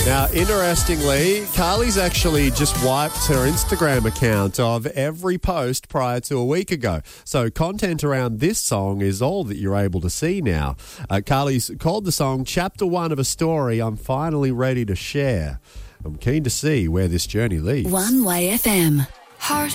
Now, interestingly, Carly's actually just wiped her Instagram account of every post prior to a week ago. So content around this song is all that you're able to see now. Carly's called the song Chapter 1 of a Story I'm Finally Ready to Share. I'm keen to see where this journey leads. One Way FM. Heart